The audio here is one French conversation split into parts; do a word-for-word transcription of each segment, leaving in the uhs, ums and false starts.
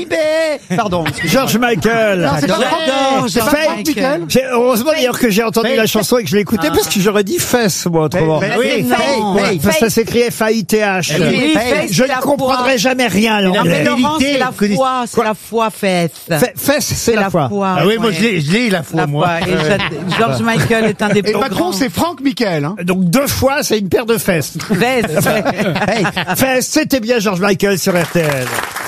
Pardon. George Michael. Non, c'est pas Franck, c'est pas Fait- Franck Michael. J'ai- Heureusement d'ailleurs que j'ai entendu la chanson et que je l'ai écoutée parce que j'aurais dit Fess, moi, autrement. Mais- mais- Oui, mais- Faith, mais- Faith. Ça, ça s'écrit F A I T H. Oui, Oui, Faith. Faith, Je c'est la ne comprendrai foi. jamais rien à Non, mais l'anglais. Laurent, c'est la Vérité, foi, c'est la foi, Faith. Fe- Fess, c'est la foi. Ah oui, moi ouais. je l'ai, je l'ai la foi, La moi. foi. Et j'ad- George Michael est un des Et plus le patron, grands. c'est Franck Michael. Hein. Donc deux fois, c'est une paire de fesses. Faith. Fess, c'était bien George Michael sur R T L.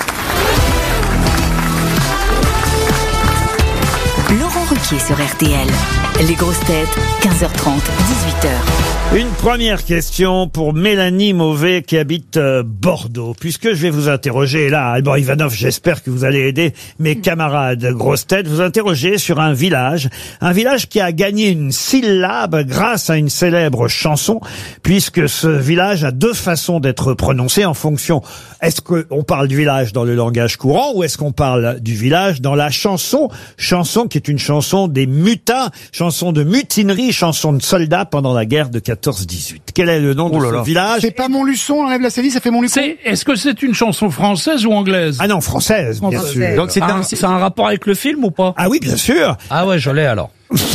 Laurent Ruquier sur R T L. Les grosses têtes, quinze heures trente, dix-huit heures. Une première question pour Mélanie Mauvais qui habite euh, Bordeaux. Puisque je vais vous interroger, là, Alban Ivanov, j'espère que vous allez aider mes camarades grosses têtes, vous interroger sur un village, un village qui a gagné une syllabe grâce à une célèbre chanson, puisque ce village a deux façons d'être prononcé en fonction. Est-ce qu'on parle du village dans le langage courant ou est-ce qu'on parle du village dans la chanson? Chanson qui est une chanson des mutins, chanson de mutinerie, chanson de soldats pendant la guerre de quatorze dix-huit. Quel est le nom de ce village? C'est pas Montluçon, on enlève la Célie, ça fait Montluçon. C'est, est-ce que c'est une chanson française ou anglaise? Ah non, française, bien Française. sûr. Donc c'est Ah, un, ça a un rapport avec le film ou pas? Ah oui, bien sûr. Ah ouais, je l'ai alors.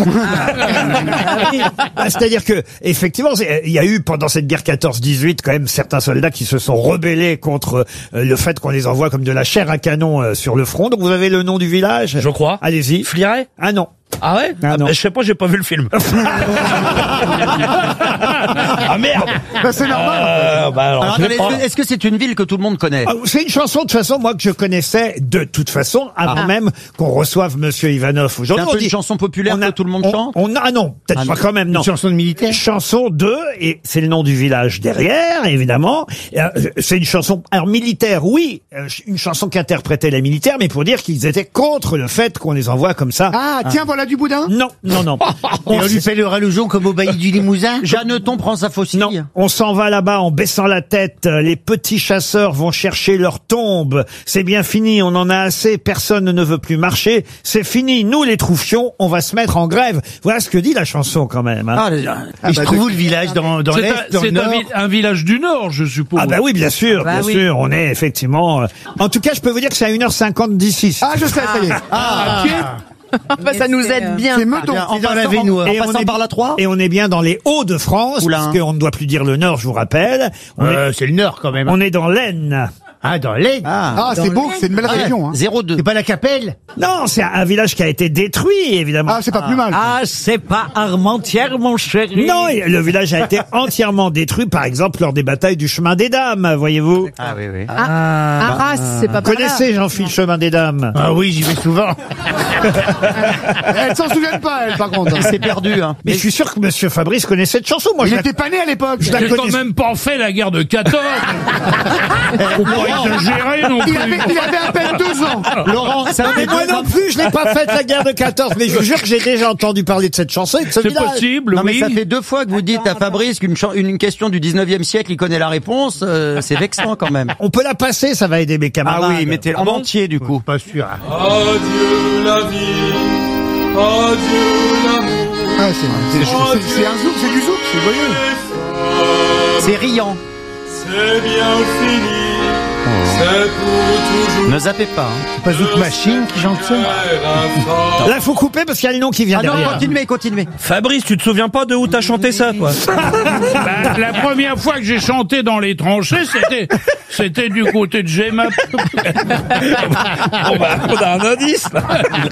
Ah, c'est-à-dire que effectivement, c'est- il y a eu pendant cette guerre quatorze dix-huit quand même certains soldats qui se sont rebellés contre euh, le fait qu'on les envoie comme de la chair à canon euh, sur le front. Donc vous avez le nom du village? Je crois. Allez-y. Fliré? Ah non. Ah ouais? Ah non. bah, je sais pas, j'ai pas vu le film. Ah merde! Bah, c'est normal. Euh, bah alors, Alors, je l'ai attendez, pas. est-ce que- est-ce que c'est une ville que tout le monde connaît? Ah, c'est une chanson de toute façon moi que je connaissais de toute façon avant même qu'on reçoive Monsieur Ivanov C'est aujourd'hui. un On peu dit- une chanson populaire on a- que tout le monde on- chante? On a, ah non, peut-être Ah pas non. quand même, non. Une chanson de militaire. Chanson deux, et c'est le nom du village derrière, évidemment. Et, euh, c'est une chanson, alors militaire, oui, euh, une chanson qu'interprétaient les militaires, mais pour dire qu'ils étaient contre le fait qu'on les envoie comme ça. Ah, tiens, voilà du boudin. Non, non, non. Et on lui fait le rallusion comme au bailli du Limousin. Jeanneton prend sa faucille. Non, on s'en va là-bas en baissant la tête. Les petits chasseurs vont chercher leur tombe. C'est bien fini, on en a assez. Personne ne veut plus marcher. C'est fini. Nous, les troufions, on va se mettre en grève. Voilà ce que dit la chanson quand même. Hein. Ah, les- Il se trouve où le village dans, dans C'est l'Est, un, dans le c'est un Nord. vi- un village du Nord, je suppose. Ah bah oui, bien sûr, Bah bien oui. sûr. On est effectivement... euh, En tout cas, je peux vous dire que c'est à une heure cinquante d'ici. Ah, je sais, ça y est. Ah, qui est- Bah, ça nous aide bien. C'est Meudon. Bien, en C'est dans passant- la Vénois. en Et on passant est- par la Troie? Et on est bien dans les Hauts-de-France, Oula. parce qu'on ne doit plus dire le Nord, je vous rappelle. On, Euh, c'est le Nord quand est, même. on est dans l'Aisne. Ah, dans l'Aisne. Ah, Ah, c'est beau, c'est une belle région. Hein. zéro deux. C'est pas la Capelle. Non, c'est un, un village qui a été détruit, évidemment. Ah, c'est pas plus mal. Ah, c'est pas Armentières, mon chéri. Non, le village a été entièrement détruit, par exemple, lors des batailles du Chemin des Dames, voyez-vous. Ah oui, oui. Arras, c'est pas Vous par là. connaissez, Jean-Philippe, Chemin des Dames? Ah oui, j'y vais souvent. Elle s'en souvient pas, elle, par contre. Il s'est perdu, hein. Mais je suis sûr que Monsieur Fabrice connaît cette chanson. Moi, Il je la- était pas né à l'époque. je la J'ai quand connais. même pas fait la guerre de quatorze. Faut pas exagérer non Il plus. avait, il avait à peine deux ans. Laurent, ça Mais moi non plus, je n'ai pas fait la guerre de quatorze, mais je vous jure que j'ai déjà entendu parler de cette chanson et de ce C'est village. possible, Non mais oui. ça fait deux fois que vous dites à Fabrice qu'une chan- une question du dix-neuvième siècle, il connaît la réponse, euh, c'est vexant quand même. On peut la passer, ça va aider mes Ah camarades. oui, mettez en entier du coup. Pas sûr. Adieu la vie, adieu l'amour. Ah, c'est, c'est, c'est, c'est un zouk, c'est du zouk, c'est joyeux. C'est riant. C'est bien fini, c'est pour toujours. Ne zappez pas. Hein. C'est pas Zouk Machine qui chante ça. Là, faut couper parce qu'il y a le nom qui vient Ah non, derrière. continuez, continuez. Fabrice, tu te souviens pas de où t'as chanté ça, toi? Bah, la première fois que j'ai chanté dans les tranchées, c'était, c'était du côté de Gemma. Bon, bah, on a un indice, là.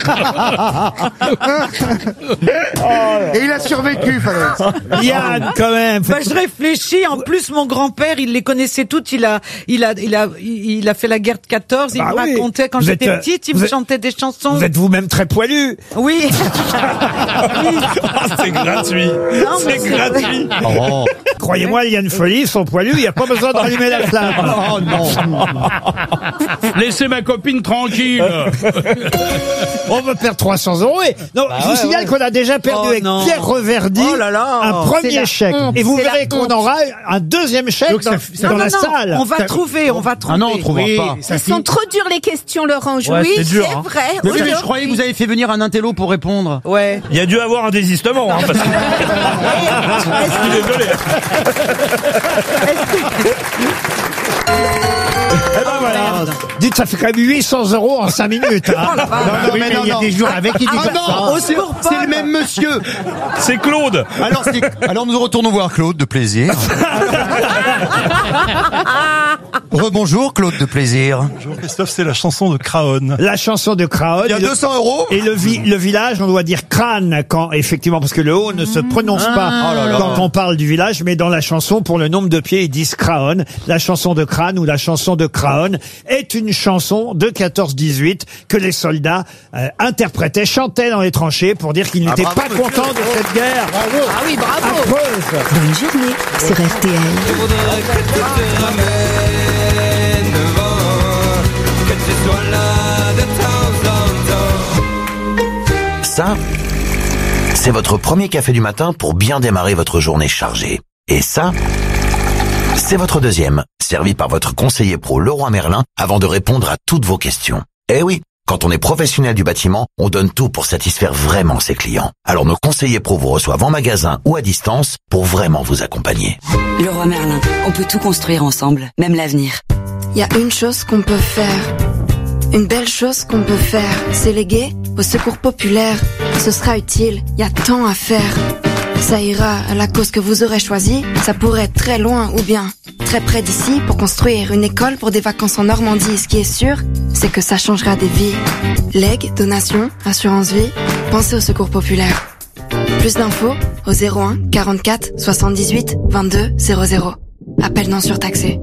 Et il a survécu, Fabrice. Yann, quand même. Bah, je réfléchis. En plus, mon grand-père, il les connaissait toutes. Il a, il a, il a, il a fait la guerre de quatorze. Il Bah me oui. racontait quand Vous j'étais êtes, euh, petite, il vous me êtes- chantait des chansons. Vous êtes vous-même très poilu. Oui. C'est gratuit. Non, mais C'est gratuit. Oh. Croyez-moi, Yann Folly, ils sont poilus, il n'y a pas besoin de rallumer la flamme. Oh non. Laissez ma copine tranquille. On va perdre trois cents euros. Et... Non, je vous ouais, signale ouais. qu'on a déjà perdu Oh avec non. Pierre Reverdy Oh là là. un C'est premier la chèque. honte. Et vous C'est la verrez qu'on honte. aura un deuxième chèque Donc dans, ça- ça- dans non, la non, salle. on va trouver, on va trouver. Ah non, on trouvera Oui, pas. ça Elles fait- sont trop dures les questions, Laurent. Ouais, Oui, c'est c'est dur, hein. vrai. Mais Oui, je croyais que vous avez fait venir un intello pour répondre. Ouais. Il y a dû avoir un désistement, hein, parce que... Je suis désolé. Eh ben voilà. Merde. Dites, ça fait quand même huit cents euros en cinq minutes. Hein. Non, non, mais il y a des jours avec qui disent Ah non, Au secours, c'est Paul. le même monsieur. C'est Claude. Alors, c'est- alors nous retournons voir Claude de Plaisir. Rebonjour Claude de Plaisir. Bonjour Christophe, c'est la chanson de Craon. La chanson de Craon. Il y a Et le- deux cents euros. Et le, vi- le village, on doit dire crâne quand, effectivement, parce que le O ne se prononce pas Oh là là. quand on parle du village, mais dans la chanson, pour le nombre de pieds, ils disent Craon. La chanson de crâne ou la chanson de Craon est une chanson de quatorze dix-huit que les soldats euh, interprétaient, chantaient dans les tranchées pour dire qu'ils n'étaient Ah, bravo, pas monsieur. contents de cette guerre. Ah oui, bravo. Affreuse. Bonne journée sur R T L. Ça, c'est votre premier café du matin pour bien démarrer votre journée chargée. Et ça, c'est votre deuxième, servi par votre conseiller pro Leroy Merlin avant de répondre à toutes vos questions. Eh oui, quand on est professionnel du bâtiment, on donne tout pour satisfaire vraiment ses clients. Alors nos conseillers pro vous reçoivent en magasin ou à distance pour vraiment vous accompagner. Leroy Merlin, on peut tout construire ensemble, même l'avenir. Il y a une chose qu'on peut faire, une belle chose qu'on peut faire, c'est léguer au secours populaire. Ce sera utile, il y a tant à faire. Ça ira à la cause que vous aurez choisie, ça pourrait être très loin ou bien très près d'ici pour construire une école pour des vacances en Normandie. Ce qui est sûr, c'est que ça changera des vies. Legs, donations, assurance vie, pensez au secours populaire. Plus d'infos au zéro un quarante-quatre soixante-dix-huit vingt-deux zéro zéro. Appel non surtaxé.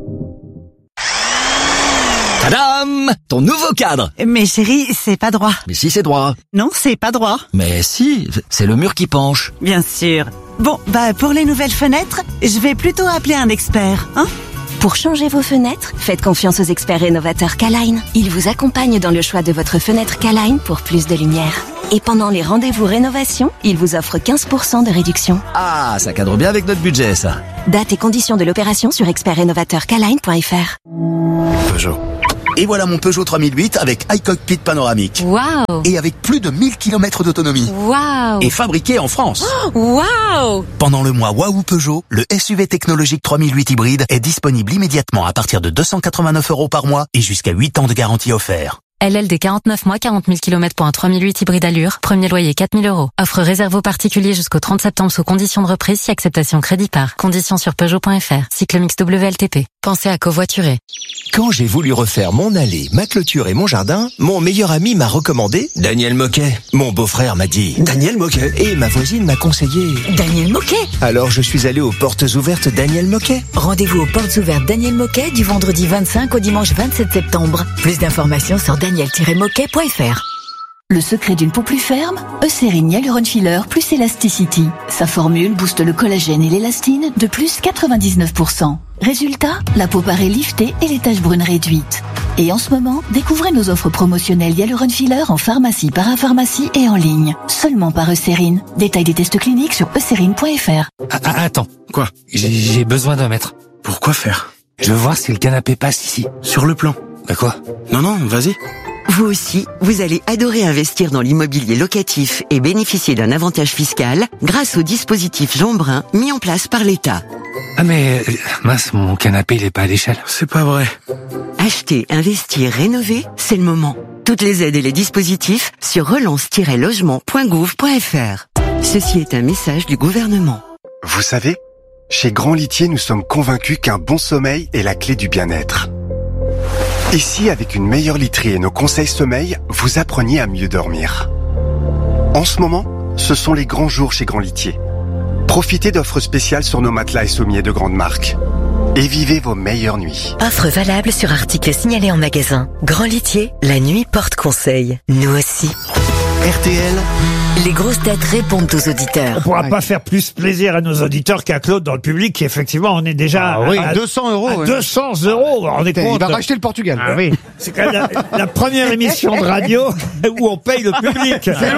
Tadam! Ton nouveau cadre! Mais chérie, c'est pas droit. Mais si, c'est droit. Non, c'est pas droit. Mais si, c'est le mur qui penche. Bien sûr. Bon, bah pour les nouvelles fenêtres, je vais plutôt appeler un expert, hein? Pour changer vos fenêtres, faites confiance aux experts rénovateurs K-Line. Ils vous accompagnent dans le choix de votre fenêtre K-Line pour plus de lumière. Et pendant les rendez-vous rénovation, ils vous offrent quinze pour cent de réduction. Ah, ça cadre bien avec notre budget, ça. Date et conditions de l'opération sur expert rénovateur K line point F R. Peugeot. Et voilà mon Peugeot trois mille huit avec iCockpit panoramique. Waouh! Et avec plus de mille kilomètres d'autonomie. Waouh! Et fabriqué en France. Waouh! Pendant le mois Waouh Peugeot, le S U V technologique trois mille huit hybride est disponible immédiatement à partir de deux cent quatre-vingt-neuf euros par mois et jusqu'à huit ans de garantie offert. L L D quarante-neuf mois, quarante mille kilomètres pour un trois mille huit hybride allure. Premier loyer quatre mille euros. Offre réservée aux particuliers jusqu'au trente septembre sous condition de reprise si acceptation crédit par. Conditions sur Peugeot point F R. Cyclomix W L T P. Pensez à covoiturer. Quand j'ai voulu refaire mon allée, ma clôture et mon jardin, mon meilleur ami m'a recommandé Daniel Moquet. Mon beau-frère m'a dit Daniel Moquet. Et ma voisine m'a conseillé Daniel Moquet. Alors je suis allé aux portes ouvertes Daniel Moquet. Rendez-vous aux portes ouvertes Daniel Moquet du vendredi vingt-cinq au dimanche vingt-sept septembre. Plus d'informations sur daniel tiret moquet point F R. Le secret d'une peau plus ferme, Eucérine Hyaluron Filler plus Elasticity. Sa formule booste le collagène et l'élastine de plus quatre-vingt-dix-neuf pour cent. Résultat, la peau paraît liftée et les taches brunes réduites. Et en ce moment, découvrez nos offres promotionnelles Hyaluron Filler en pharmacie, parapharmacie et en ligne. Seulement par Eucérine. Détail des tests cliniques sur eucérine point F R. Ah, attends. Quoi? J'ai besoin d'un mètre. Pourquoi faire? Je veux voir si le canapé passe ici. Sur le plan. Bah quoi? Non, non, vas-y. Vous aussi, vous allez adorer investir dans l'immobilier locatif et bénéficier d'un avantage fiscal grâce au dispositif Jean Brun mis en place par l'État. Ah mais, euh, mince, mon canapé il est pas à l'échelle. C'est pas vrai. Acheter, investir, rénover, c'est le moment. Toutes les aides et les dispositifs sur relance tiret logement point gouv point F R. Ceci est un message du gouvernement. Vous savez, chez Grand Litier, nous sommes convaincus qu'un bon sommeil est la clé du bien-être. Ici, avec une meilleure literie et nos conseils sommeil, vous appreniez à mieux dormir. En ce moment, ce sont les grands jours chez Grand Litier. Profitez d'offres spéciales sur nos matelas et sommiers de grandes marques. Et vivez vos meilleures nuits. Offre valable sur articles signalés en magasin. Grand Litier, la nuit porte conseil. Nous aussi. R T L, les grosses têtes répondent aux auditeurs. On pourra pas faire plus plaisir à nos auditeurs qu'à Claude dans le public, qui effectivement, on est déjà Ah oui, à, à deux cents euros, à ouais. deux cents euros. On est Putain, compte. il va racheter le Portugal. Ah oui. C'est quand même la, la première émission de radio où on paye le public. C'est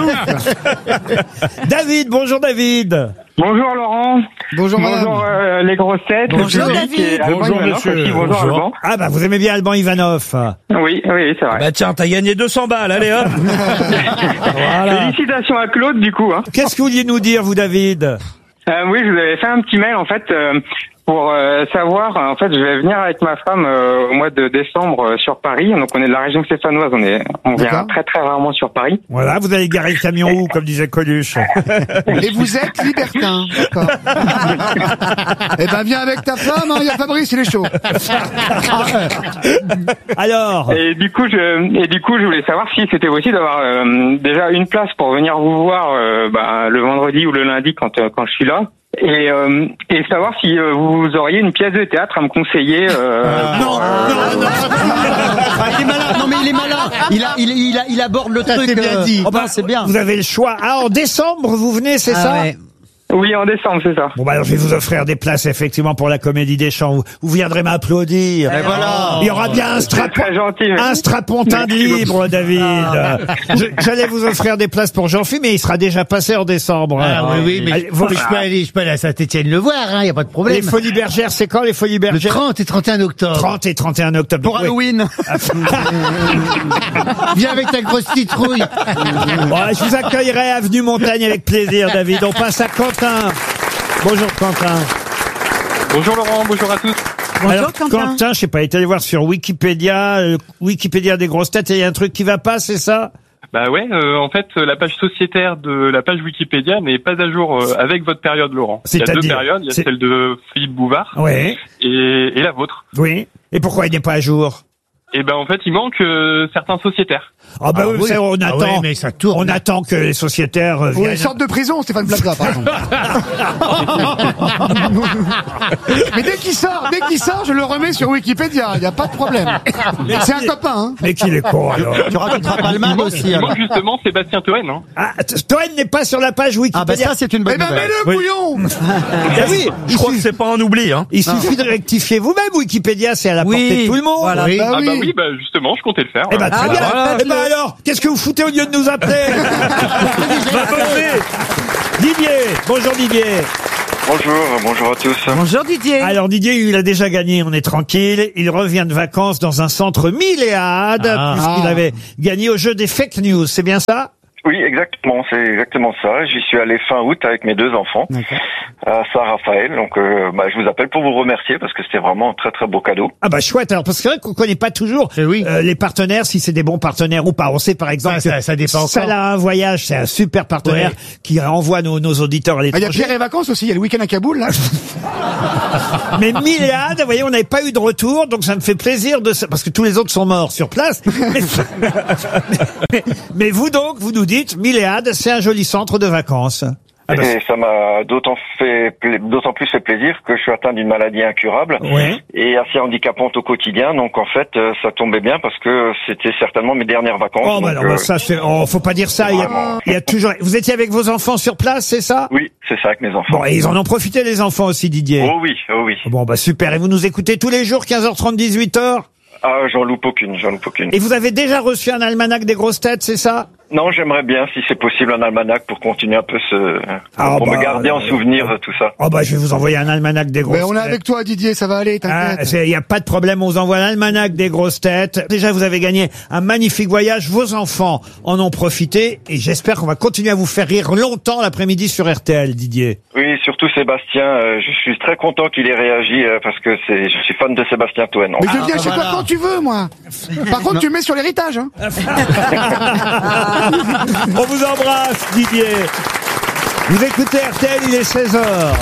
ouf. David, bonjour David. Bonjour Laurent. Bonjour madame. Bonjour euh, les grosses têtes. Bonjour, le public David. et Alban Bonjour, Ivanov monsieur. aussi. Bonjour, Bonjour. Alban. Ah bah vous aimez bien Alban Ivanov. Oui, oui, c'est vrai. Bah tiens, t'as gagné deux cents balles, allez hop. Voilà. Félicitations à Claude du coup. Hein. Qu'est-ce que vous vouliez nous dire, vous David? Euh, oui, je vous avais fait un petit mail en fait. Euh, pour euh, savoir, en fait, je vais venir avec ma femme euh, au mois de décembre euh, sur Paris. Donc, on est de la région stéphanoise. On est, on vient D'accord. très très rarement sur Paris. Voilà, vous allez garer le camion où, comme disait Coluche. Et vous êtes libertin. D'accord. Eh ben, viens avec ta femme, hein, il y a Fabrice, il est chaud. Alors. Et du coup, je, et du coup, je voulais savoir si c'était possible d'avoir euh, déjà une place pour venir vous voir euh, bah, le vendredi ou le lundi quand euh, quand je suis là. Et, euh, et savoir si euh, vous auriez une pièce de théâtre à me conseiller. Euh, non, euh, non, non, ah, il est malin. Non, mais il est malin. Il a, il, il, a, il aborde le truc. bien euh, dit. oh, bah, c'est bien. Vous avez le choix. Ah, en décembre, vous venez, c'est Ah, ça ouais. Oui, en décembre, c'est ça. Bon, bah alors je vais vous offrir des places, effectivement, pour la Comédie des Champs. Vous, vous viendrez m'applaudir. Et voilà. Il y aura bien un, C'est très gentil. mais- un strapontin de Merci beaucoup. libre, David. Je- J'allais vous offrir des places pour Jean-Philippe, mais il sera déjà passé en décembre. Ah, oui, oui, mais Allez, faut- vous- je peux aller, je peux aller à Saint-Étienne le voir, hein, y a pas de problème. Les Folies Bergères, c'est quand les Folies Le Bergères? trente et trente et un octobre. trente et trente et un octobre. Pour Donc, oui. Halloween. Viens avec ta grosse citrouille. Bon, je vous accueillerai avenue Montagne avec plaisir, David. On passe à Quentin. Bonjour Quentin. Bonjour Laurent, bonjour à tous. Alors, Quentin, je sais pas, il est allé voir sur Wikipédia, euh, Wikipédia des grosses têtes, et il y a un truc qui va pas, c'est ça? Bah ouais, euh, en fait, la page sociétaire de la page Wikipédia n'est pas à jour euh, avec votre période, Laurent. Il y a deux C'est-à-dire périodes, il y a C'est- celle de Philippe Bouvard Ouais. et, et la vôtre. Oui. Et pourquoi il n'est pas à jour? Et ben en fait, il manque euh, certains sociétaires. Ah bah Ah oui, oui. vous savez, on Ah attend, ouais, mais ça tourne. on attend que les sociétaires euh, Oui, viennent. ils sortent de prison, Stéphane Plaza, par exemple. Mais dès qu'il sort, dès qu'il sort, je le remets sur Wikipédia, il n'y a pas de problème. C'est un copain, hein. Mais qu'il est con, alors. Tu raconteras pas le mal aussi. Il alors. manque justement Sébastien Toen, hein. Ah, t- Toen n'est pas sur la page Wikipédia. Ah bah ça c'est une bonne Eh ben, nouvelle. mets-le, couillon. Ah oui, Je crois que c'est pas un oubli, hein. il suffit de rectifier vous-même. Wikipédia, c'est à la Oui, portée de tout le monde. voilà. Bah Ah bah oui. oui, bah justement, je comptais le faire. Eh ben, très Ah, bien. voilà. Eh ben alors, qu'est-ce que vous foutez au lieu de nous appeler? Didier. Bonjour Didier. Bonjour, bonjour à tous. Bonjour Didier. Alors Didier, il a déjà gagné, on est tranquille. Il revient de vacances dans un centre Milléade, Ah. puisqu'il avait gagné au jeu des fake news. C'est bien ça? Oui, exactement, c'est exactement ça. J'y suis allé fin août avec mes deux enfants à Saint-Raphaël. Donc, euh, bah, je vous appelle pour vous remercier parce que c'était vraiment un très très beau cadeau. Ah bah chouette. Alors parce que c'est vrai qu'on connaît pas toujours Eh oui. euh, les partenaires, si c'est des bons partenaires ou pas. On sait par exemple Ah, que ça- ça dépend encore. Salah un voyage, c'est un super partenaire Ouais. qui envoie nos, nos auditeurs à Ah, il y a l'étranger. Pierre et Vacances aussi, il y a le week-end à Kaboul, là. Mais Milléade, vous voyez, on n'avait pas eu de retour, donc ça me fait plaisir de parce que tous les autres sont morts sur place. mais, mais- mais vous donc, vous nous dites, Milléade, c'est un joli centre de vacances. Ah bah, Et ça m'a d'autant fait pla- d'autant plus fait plaisir que je suis atteint d'une maladie incurable Ouais. et assez handicapante au quotidien. Donc en fait, euh, ça tombait bien parce que c'était certainement mes dernières vacances. Oh, bah Donc, alors, bah, euh, ça, c'est, oh, faut pas dire ça. Il y, a, Vraiment. il y a toujours, vous étiez avec vos enfants sur place, c'est ça? Oui, c'est ça avec mes enfants. Bon, et ils en ont profité, les enfants aussi, Didier. Oh oui, oh oui. Bon, bah, super. Et vous nous écoutez tous les jours, quinze heures trente, dix-huit heures? Ah, j'en loupe aucune, j'en loupe aucune. Et vous avez déjà reçu un almanach des grosses têtes, c'est ça? Non, j'aimerais bien, si c'est possible, un almanach pour continuer un peu ce, Ah, pour bah, me garder en euh, souvenir de tout ça. Oh, bah, je vais vous envoyer un almanach des grosses Mais on est têtes. avec toi, Didier, ça va aller, Ah, t'inquiète. il n'y a pas de problème, on vous envoie l'almanach des grosses têtes. Déjà, vous avez gagné un magnifique voyage. Vos enfants en ont profité. Et j'espère qu'on va continuer à vous faire rire longtemps l'après-midi sur R T L, Didier. Oui, surtout Sébastien, euh, je suis très content qu'il ait réagi euh, parce que c'est, je suis fan de Sébastien Toen. Mais je Ah, viens bah chez voilà. toi quand tu veux, moi. Par contre, tu mets sur l'héritage, hein. On vous embrasse, Didier. Vous écoutez R T L, il est seize heures.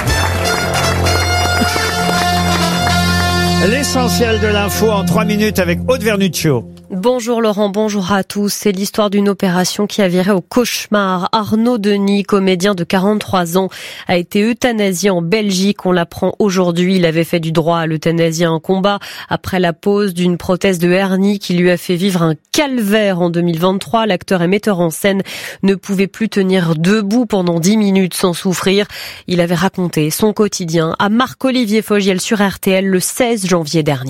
L'essentiel de l'info en trois minutes avec Aude Vernuccio. Bonjour Laurent, bonjour à tous. C'est l'histoire d'une opération qui a viré au cauchemar. Arnaud Denis, comédien de quarante-trois ans, a été euthanasié en Belgique. On l'apprend aujourd'hui. Il avait fait du droit à l'euthanasie un combat après la pose d'une prothèse de hernie qui lui a fait vivre un calvaire en deux mille vingt-trois. L'acteur et metteur en scène ne pouvait plus tenir debout pendant dix minutes sans souffrir. Il avait raconté son quotidien à Marc-Olivier Fogiel sur R T L le seize janvier dernier.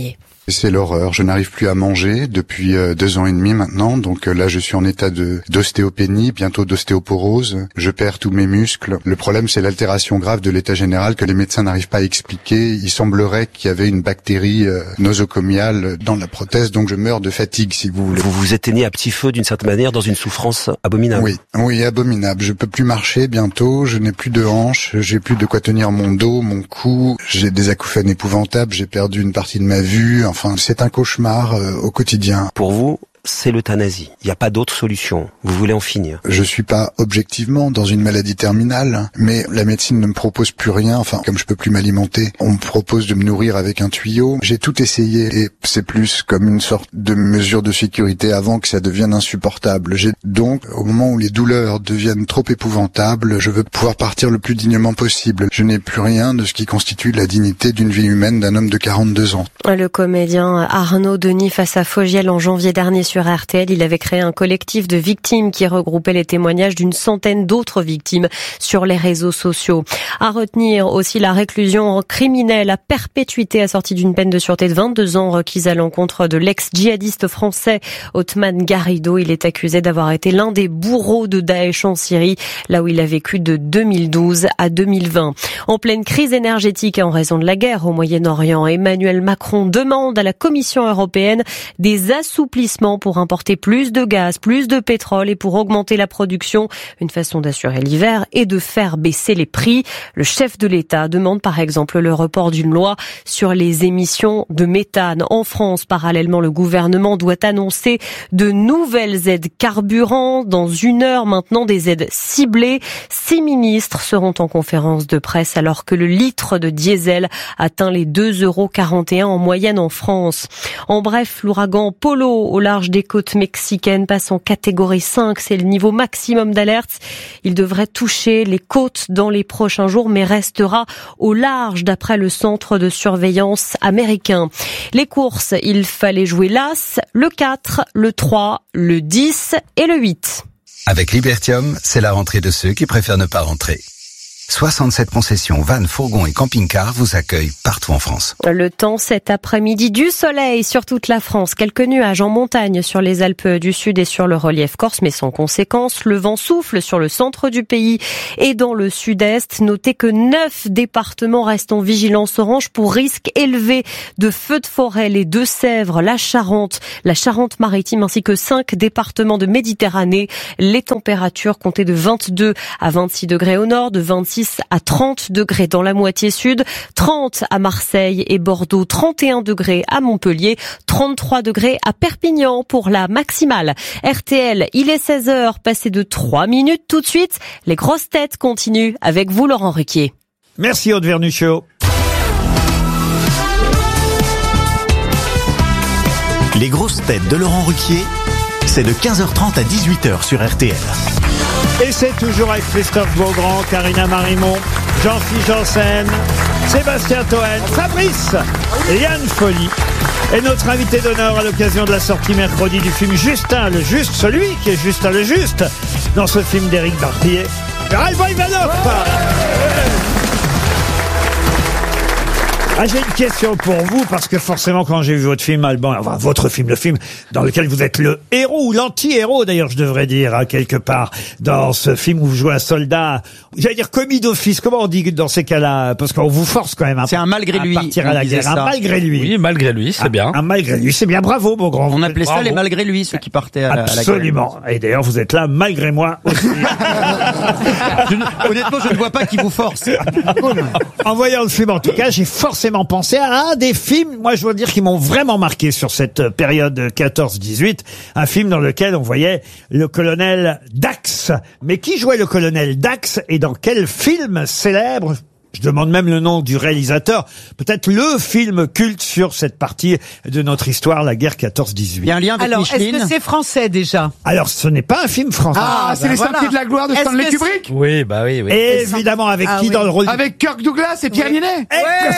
C'est l'horreur. Je n'arrive plus à manger depuis euh, deux ans et demi maintenant. Donc euh, là, je suis en état de d'ostéopénie, bientôt d'ostéoporose. Je perds tous mes muscles. Le problème, c'est l'altération grave de l'état général que les médecins n'arrivent pas à expliquer. Il semblerait qu'il y avait une bactérie euh, nosocomiale dans la prothèse, donc je meurs de fatigue, si vous voulez. Vous vous éteignez à petit feu d'une certaine manière dans une souffrance abominable. Oui, oui, abominable. Je peux plus marcher bientôt. Je n'ai plus de hanches. J'ai plus de quoi tenir mon dos, mon cou. J'ai des acouphènes épouvantables. J'ai perdu une partie de ma vue. Enfin, c'est un cauchemar euh, au quotidien. Pour vous, c'est l'euthanasie. Il n'y a pas d'autre solution. Vous voulez en finir. Je suis pas objectivement dans une maladie terminale, mais la médecine ne me propose plus rien. Enfin, comme je peux plus m'alimenter, on me propose de me nourrir avec un tuyau. J'ai tout essayé et c'est plus comme une sorte de mesure de sécurité avant que ça devienne insupportable. J'ai donc, au moment où les douleurs deviennent trop épouvantables, je veux pouvoir partir le plus dignement possible. Je n'ai plus rien de ce qui constitue la dignité d'une vie humaine d'un homme de quarante-deux ans. Le comédien Arnaud Denis face à Fogiel en janvier dernier sur R T L, il avait créé un collectif de victimes qui regroupait les témoignages d'une centaine d'autres victimes sur les réseaux sociaux. À retenir aussi la réclusion criminelle à perpétuité assortie d'une peine de sûreté de vingt-deux ans requise à l'encontre de l'ex-djihadiste français Othman Garrido. Il est accusé d'avoir été l'un des bourreaux de Daesh en Syrie, là où il a vécu de deux mille douze à deux mille vingt. En pleine crise énergétique en raison de la guerre au Moyen-Orient, Emmanuel Macron demande à la Commission européenne des assouplissements pour importer plus de gaz, plus de pétrole et pour augmenter la production. Une façon d'assurer l'hiver et de faire baisser les prix. Le chef de l'État demande par exemple le report d'une loi sur les émissions de méthane. En France, parallèlement, le gouvernement doit annoncer de nouvelles aides carburant. Dans une heure maintenant, des aides ciblées. Six ministres seront en conférence de presse alors que le litre de diesel atteint les deux euros quarante et un en moyenne en France. En bref, l'ouragan Polo au large des côtes mexicaines passe en catégorie cinq. C'est le niveau maximum d'alerte. Il devrait toucher les côtes dans les prochains jours, mais restera au large d'après le centre de surveillance américain. Les courses, il fallait jouer l'As, le quatre, le trois, le dix et le huit. Avec Libertium, c'est la rentrée de ceux qui préfèrent ne pas rentrer. soixante-sept concessions, vannes, fourgons et camping-cars vous accueillent partout en France. Le temps cet après-midi, du soleil sur toute la France. Quelques nuages en montagne sur les Alpes du Sud et sur le relief corse, mais sans conséquence. Le vent souffle sur le centre du pays et dans le sud-est. Notez que neuf départements restent en vigilance orange pour risque élevé de feux de forêt. Les Deux-Sèvres, la Charente, la Charente-Maritime ainsi que cinq départements de Méditerranée. Les températures comptaient de vingt-deux à vingt-six degrés au nord, de vingt-six à trente degrés dans la moitié sud, trente à Marseille et Bordeaux, trente et un degrés à Montpellier, trente-trois degrés à Perpignan pour la maximale. R T L, il est seize heures, passé de trois minutes tout de suite. Les grosses têtes continuent avec vous, Laurent Ruquier. Merci Aude Vernuccio. Les grosses têtes de Laurent Ruquier, c'est de quinze heures trente à dix-huit heures sur R T L. Et c'est toujours avec Christophe Beaugrand, Karina Marimont, Jean-Philippe Janssen, Sébastien Toen, Fabrice, Yann Folly. Et notre invité d'honneur à l'occasion de la sortie mercredi du film Justin le Juste, celui qui est Justin le Juste, dans ce film d'Éric Barbier, Alban Ivanov. Ah, j'ai une question pour vous, parce que forcément, quand j'ai vu votre film, Alban, enfin, votre film, le film dans lequel vous êtes le héros, ou l'anti-héros, d'ailleurs, je devrais dire, hein, quelque part, dans ce film où vous jouez un soldat, j'allais dire commis d'office, comment on dit dans ces cas-là? Parce qu'on vous force quand même à, c'est un malgré lui, à partir à la guerre. Un malgré lui. Oui, malgré lui, c'est un, bien. Un malgré lui, c'est bien, bravo, mon grand. On appelait bravo. ça les malgré lui, ceux qui partaient à la, à la guerre. Absolument. Et d'ailleurs, vous êtes là, malgré moi aussi. je, honnêtement, je ne vois pas qui vous force. En voyant le film, en tout cas, j'ai forcément pensé à un des films, moi je dois dire, qui m'ont vraiment marqué sur cette période quatorze dix-huit, un film dans lequel on voyait le colonel Dax. Mais qui jouait le colonel Dax et dans quel film célèbre? Je demande même le nom du réalisateur. Peut-être le film culte sur cette partie de notre histoire, la guerre quatorze dix-huit. Il y a un lien avec Alors, Micheline. est-ce que c'est français déjà? Alors, ce n'est pas un film français. Ah, Ah, c'est bah les voilà. Cinq Pieds de la gloire de Est-ce Stanley que Kubrick. Oui, bah oui, oui. Et évidemment, avec Ah qui oui. dans le rôle? Avec Kirk Douglas et Pierre Ninet.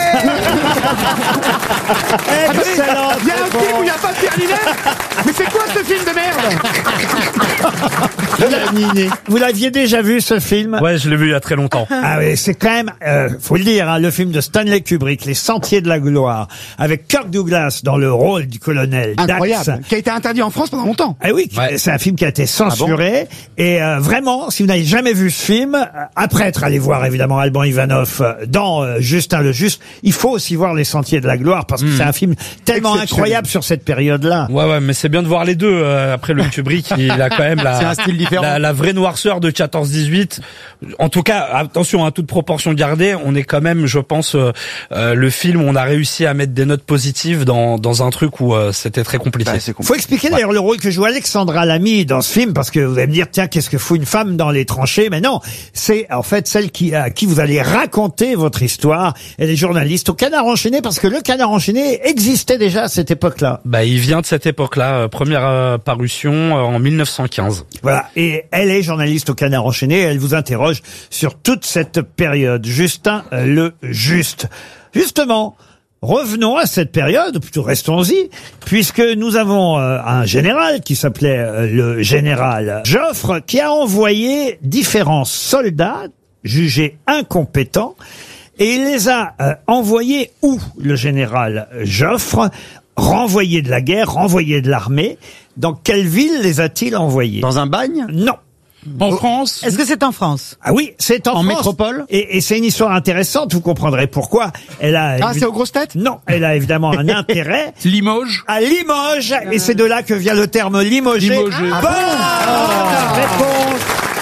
Excellent. Il y a un film où il n'y a pas Pierre Ninet. Mais c'est quoi ce film de merde? Vous l'aviez déjà vu ce film? Ouais, je l'ai vu il y a très longtemps. Ah oui, c'est quand même, euh, faut le dire, hein, le film de Stanley Kubrick, Les Sentiers de la Gloire, avec Kirk Douglas dans le rôle du colonel Dax. Incroyable. Qui a été interdit en France pendant longtemps. Ah oui, Ouais. c'est un film qui a été censuré. Ah et euh, vraiment, si vous n'avez jamais vu ce film, euh, après être allé voir évidemment Alban Ivanov euh, dans euh, Justin le Juste, il faut aussi voir Les Sentiers de la Gloire parce que Mm. c'est un film tellement Exceptionnel. incroyable sur cette période-là. Ouais, ouais, mais c'est bien de voir les deux. euh, après le Kubrick, il a quand même la, C'est un style différent. la, la vraie noirceur de quatorze dix-huit. En tout cas, attention, à toute proportion gardée, on est quand même, je pense, euh, euh, le film où on a réussi à mettre des notes positives dans, dans un truc où euh, c'était très compliqué. Faut expliquer d'ailleurs le rôle que joue Alexandra Lamy dans ce film, parce que vous allez me dire, tiens, qu'est-ce que fout une femme dans les tranchées? Mais non, c'est en fait celle qui, à qui vous allez raconter votre histoire. Elle est journaliste au Canard Enchaîné, parce que le Canard Enchaîné existait déjà à cette époque-là. Bah, il vient de cette époque-là, euh, première euh, parution euh, en mille neuf cent quinze. Voilà, et elle est journaliste au Canard Enchaîné, elle vous interroge sur toute cette période. Justin euh, le Juste. Justement, revenons à cette période, ou plutôt restons-y, puisque nous avons euh, un général qui s'appelait euh, le général Joffre, qui a envoyé différents soldats jugés incompétents, et il les a euh, envoyés où, le général Joffre? Renvoyés de la guerre, renvoyés de l'armée. Dans quelle ville les a-t-il envoyés? Dans un bagne? Non. En France? Est-ce que c'est en France? Ah oui, c'est en, En France. métropole? Et, et c'est une histoire intéressante, vous comprendrez pourquoi. Elle a Ah, c'est aux grosses têtes? Non, elle a évidemment un intérêt. Limoges? À Limoges, et c'est de là que vient le terme limogé. Limogé. Ah, bonne réponse.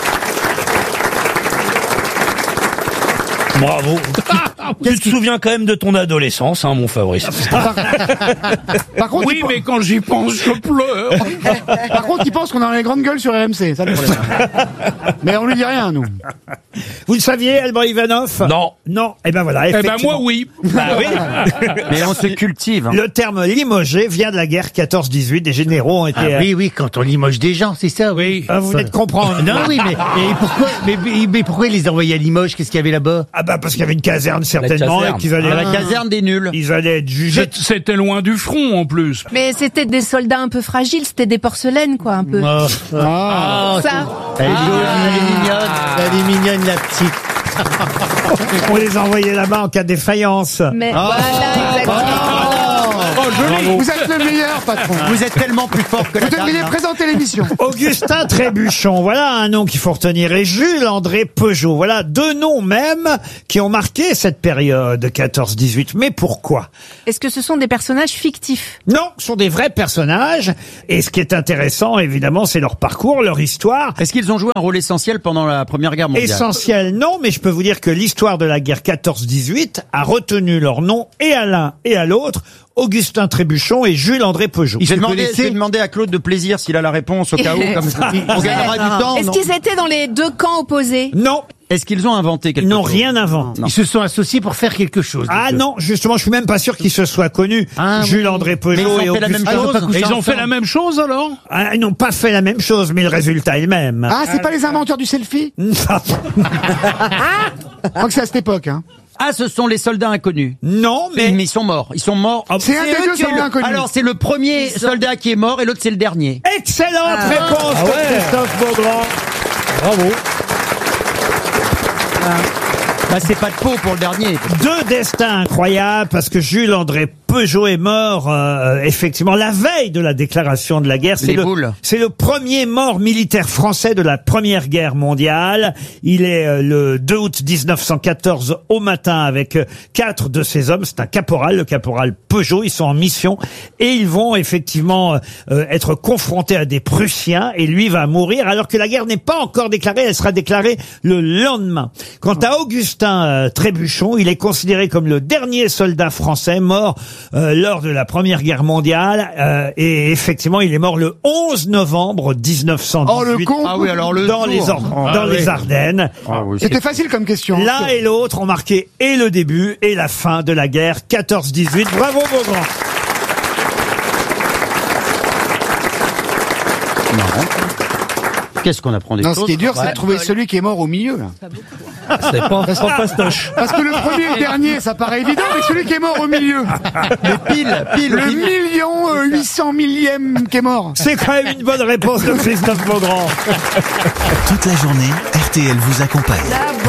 Bravo. Tu te souviens quand même de ton adolescence, hein, mon Fabrice. Par contre, oui, il mais quand j'y pense, je pleure. Par contre, il pense qu'on a les grandes gueules sur R M C, ça le problème. Mais on lui dit rien, nous. Vous le saviez, Alban Ivanov? Non. Non. Eh ben voilà. Eh ben effectivement. moi, oui. Bah oui. Mais on se cultive. Hein. Le terme limogé vient de la guerre quatorze dix-huit. Des généraux ont été. Ah, oui, oui, quand on limoge des gens, c'est ça, oui. Ah, vous venez de comprendre. Non, oui, mais, et pourquoi, mais, mais, mais pourquoi ils les envoyaient à Limoges? Qu'est-ce qu'il y avait là-bas? Ah bah parce qu'il y avait une caserne certainement caserne. et qu'ils allaient. À la caserne des nuls. Ils allaient être jugés. C'était loin du front, en plus. Mais c'était des soldats un peu fragiles, c'était des porcelaines, quoi, un peu. Oh, Ah. Ça. elle est jolie, elle est mignonne, elle est mignonne, la petite. On les envoyait là-bas en cas de défaillance. Mais Oh. voilà, exactement. Oh, joli. Vous êtes le meilleur, patron. Vous êtes tellement plus fort que la Vous devriez dernière. présenter l'émission. Augustin Trébuchon, voilà un nom qu'il faut retenir, et Jules-André Peugeot, voilà deux noms même qui ont marqué cette période quatorze dix-huit. Mais pourquoi? Est-ce que ce sont des personnages fictifs? Non, ce sont des vrais personnages, et ce qui est intéressant, évidemment, c'est leur parcours, leur histoire. Est-ce qu'ils ont joué un rôle essentiel pendant la Première Guerre mondiale? Essentiel, non, mais je peux vous dire que l'histoire de la guerre quatorze dix-huit a retenu leur nom, et à l'un et à l'autre, Augustin Trébuchon et Jules-André Peugeot. Je vais demander, je vais demander à Claude de Plaisir s'il a la réponse au cas où, comme ça. On gagnera du temps. Est-ce non qu'ils étaient dans les deux camps opposés? Non. Est-ce qu'ils ont inventé quelque Ils chose? n'ont rien inventé. Ils se sont associés pour faire quelque chose. Ah les deux. non, justement, je suis même pas sûr qu'ils se soient connus. Ah, oui. Jules-André Peugeot Mais ils et ont fait la même Augustin. chose. Ah, ils ont pas couché Et ils ont fait ensemble. la même chose, alors? Ah, ils n'ont pas fait la même chose, mais le résultat est le même. Ah, c'est pas les inventeurs du selfie? Je crois que c'est à cette époque, hein. Ah, ce sont les soldats inconnus. Non, mais... Mais ils sont morts. Ils sont morts. C'est un des eux deux qui ont soldats le- inconnus. Alors, c'est le premier soldat qui est mort et l'autre, c'est le dernier. Excellente réponse Ah de ouais. Christophe Beaugrand. Bravo. Bah, c'est pas de peau pour le dernier. Deux destins incroyables, parce que Jules-André Peugeot est mort euh, effectivement la veille de la déclaration de la guerre. C'est Les le, boules. c'est le premier mort militaire français de la Première Guerre mondiale. Il est euh, le deux août dix-neuf cent quatorze au matin avec euh, quatre de ses hommes. C'est un caporal, le caporal Peugeot. Ils sont en mission et ils vont effectivement euh, être confrontés à des Prussiens, et lui va mourir alors que la guerre n'est pas encore déclarée. Elle sera déclarée le lendemain. Quant à Augustin euh, Trébuchon, il est considéré comme le dernier soldat français mort euh, lors de la Première Guerre mondiale, euh, et effectivement il est mort le onze novembre dix-neuf cent dix-huit. Oh, le con. Ah oui, alors le dans jour. les, Or- Ah dans oui. les Ardennes. Ah oui, C'était facile comme question. L'un et l'autre ont marqué et le début et la fin de la guerre quatorze dix-huit. Bravo Beaugrand. Qu'est-ce qu'on apprend des Non, choses ce qui est dur, c'est Ouais. de trouver celui qui est mort au milieu, là. C'est pas, c'est pas fastoche. Parce que le premier et le dernier, ça paraît évident, mais celui qui est mort au milieu. Mais pile, pile. Le million euh, huit cent millième qui est mort. C'est quand même une bonne réponse de Christophe Beaugrand. Toute la journée, R T L vous accompagne.